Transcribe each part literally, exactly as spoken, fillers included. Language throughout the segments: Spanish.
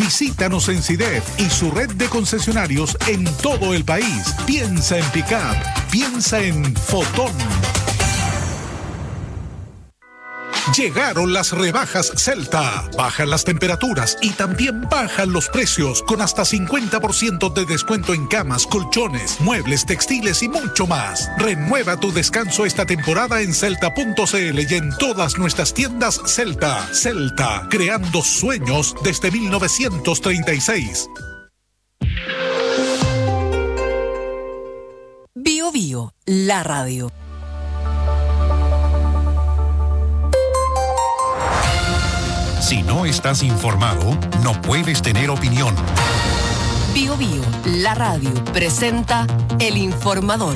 Visítanos en SIDEF y su red de concesionarios en todo el país. Piensa en pick-up, piensa en Fotón. Llegaron las rebajas Celta. Bajan las temperaturas y también bajan los precios con hasta cincuenta por ciento de descuento en camas, colchones, muebles, textiles y mucho más. Renueva tu descanso esta temporada en celta punto cl y en todas nuestras tiendas Celta. Celta, creando sueños desde mil novecientos treinta y seis. Bio Bio, la radio. Si no estás informado, no puedes tener opinión. Bio Bio, la radio, presenta El Informador.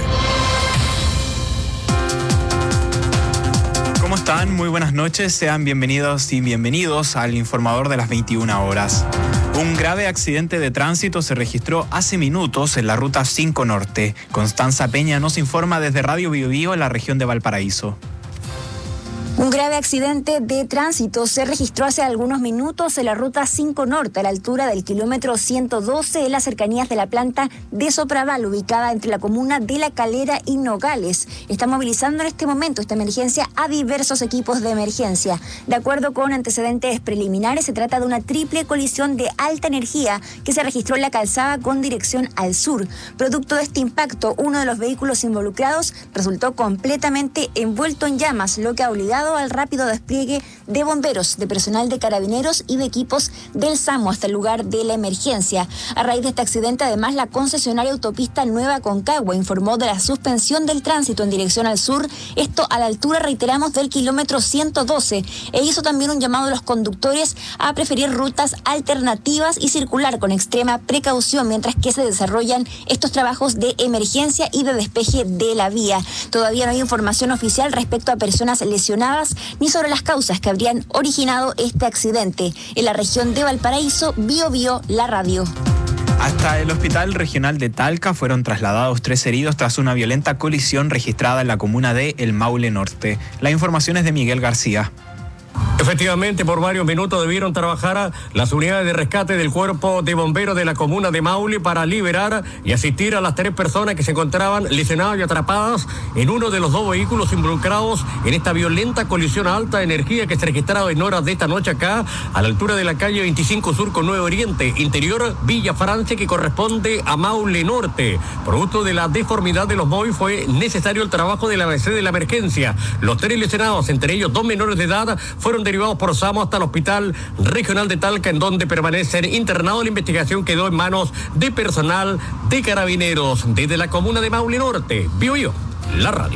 ¿Cómo están? Muy buenas noches. Sean bienvenidos y bienvenidos al Informador de las veintiuna horas. Un grave accidente de tránsito se registró hace minutos en la ruta cinco Norte. Constanza Peña nos informa desde Radio Bio Bio en la región de Valparaíso. Un grave accidente de tránsito se registró hace algunos minutos en la ruta cinco Norte, a la altura del kilómetro ciento doce, en las cercanías de la planta de Sopraval, ubicada entre la comuna de La Calera y Nogales. Está movilizando en este momento esta emergencia a diversos equipos de emergencia. De acuerdo con antecedentes preliminares, se trata de una triple colisión de alta energía que se registró en la calzada con dirección al sur. Producto de este impacto, uno de los vehículos involucrados resultó completamente envuelto en llamas, lo que ha obligado al rápido despliegue de bomberos, de personal de carabineros y de equipos del SAMU hasta el lugar de la emergencia. A raíz de este accidente, además, la concesionaria autopista Nueva Concagua informó de la suspensión del tránsito en dirección al sur, esto a la altura, reiteramos, del kilómetro ciento doce, e hizo también un llamado a los conductores a preferir rutas alternativas y circular con extrema precaución mientras que se desarrollan estos trabajos de emergencia y de despeje de la vía. Todavía no hay información oficial respecto a personas lesionadas ni sobre las causas que habrían originado este accidente. En la región de Valparaíso, Bio Bio, la radio. Hasta el Hospital Regional de Talca fueron trasladados tres heridos tras una violenta colisión registrada en la comuna de El Maule Norte. La información es de Miguel García. Efectivamente, por varios minutos debieron trabajar las unidades de rescate del cuerpo de bomberos de la comuna de Maule para liberar y asistir a las tres personas que se encontraban lesionadas y atrapadas en uno de los dos vehículos involucrados en esta violenta colisión a alta energía que se registraba en horas de esta noche acá, a la altura de la calle veinticinco Sur con nueve Oriente, interior Villa Francia, que corresponde a Maule Norte. Producto de la deformidad de los móviles fue necesario el trabajo de la A B C de la emergencia. Los tres lesionados, entre ellos dos menores de edad, fueron derivados por SAMU hasta el Hospital Regional de Talca, en donde permanecen internados. La investigación quedó en manos de personal de carabineros. Desde la comuna de Maule Norte, Bio Bio, la radio.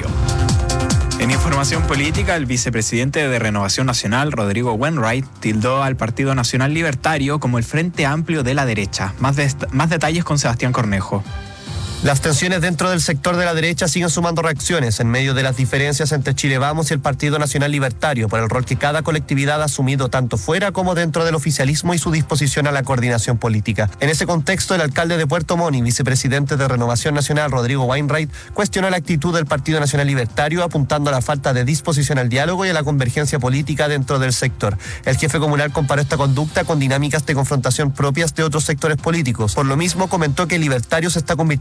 En información política, el vicepresidente de Renovación Nacional, Rodrigo Wainwright, tildó al Partido Nacional Libertario como el Frente Amplio de la derecha. Más, de, más detalles con Sebastián Cornejo. Las tensiones dentro del sector de la derecha siguen sumando reacciones en medio de las diferencias entre Chile Vamos y el Partido Nacional Libertario por el rol que cada colectividad ha asumido tanto fuera como dentro del oficialismo y su disposición a la coordinación política. En ese contexto, el alcalde de Puerto Montt y vicepresidente de Renovación Nacional, Rodrigo Wainwright, cuestionó la actitud del Partido Nacional Libertario, apuntando a la falta de disposición al diálogo y a la convergencia política dentro del sector. El jefe comunal comparó esta conducta con dinámicas de confrontación propias de otros sectores políticos. Por lo mismo, comentó que el libertario se está convirtiendo